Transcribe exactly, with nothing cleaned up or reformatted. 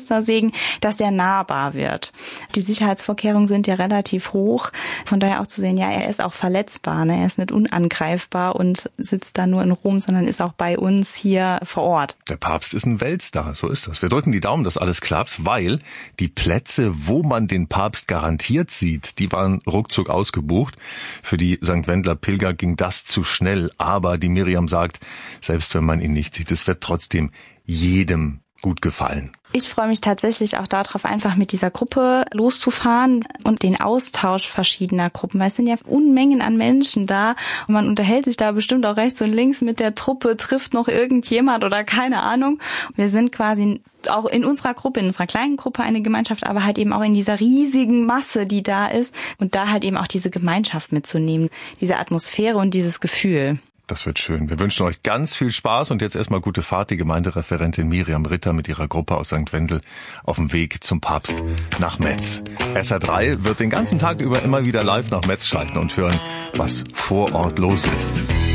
Ostersegen, dass der nahbar wird. Die Sicherheitsvorkehrungen sind ja relativ hoch. Von daher auch zu sehen, ja, er ist auch verletzbar, ne? Er ist nicht unangreifbar und sitzt da nur in Rom, sondern ist auch bei uns hier vor Ort. Der Papst ist ein Weltstar, so ist das. Wir drücken die Daumen, dass alles klappt, weil die Plätze, wo man den Papst garantiert sieht, die waren ruckzuck ausgebucht. Für die Sankt Wendler Pilger ging das zu schnell. Aber die Miriam sagt, selbst wenn man ihn nicht sieht, es wird trotzdem jedem gut gefallen. Ich freue mich tatsächlich auch darauf, einfach mit dieser Gruppe loszufahren und den Austausch verschiedener Gruppen, weil es sind ja Unmengen an Menschen da und man unterhält sich da bestimmt auch rechts und links mit der Truppe, trifft noch irgendjemand oder keine Ahnung. Wir sind quasi auch in unserer Gruppe, in unserer kleinen Gruppe eine Gemeinschaft, aber halt eben auch in dieser riesigen Masse, die da ist und da halt eben auch diese Gemeinschaft mitzunehmen, diese Atmosphäre und dieses Gefühl. Das wird schön. Wir wünschen euch ganz viel Spaß und jetzt erstmal gute Fahrt. Die Gemeindereferentin Miriam Ritter mit ihrer Gruppe aus Sankt Wendel auf dem Weg zum Papst nach Metz. S R drei wird den ganzen Tag über immer wieder live nach Metz schalten und hören, was vor Ort los ist.